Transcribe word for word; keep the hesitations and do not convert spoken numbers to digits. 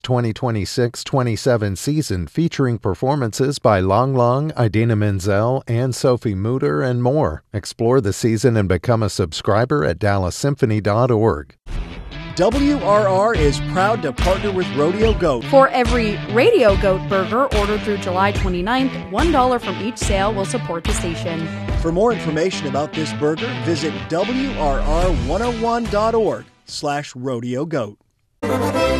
twenty twenty-six twenty-seven season featuring performances by Lang Lang, Idina Menzel, and Sophie Mutter, and more. Explore the season and become a subscriber at dallas symphony dot org. W R R is proud to partner with Rodeo Goat. For every Radio Goat burger ordered through July twenty-ninth, one dollar from each sale will support the station. For more information about this burger, visit W R R one oh one dot org slash Rodeo Goat.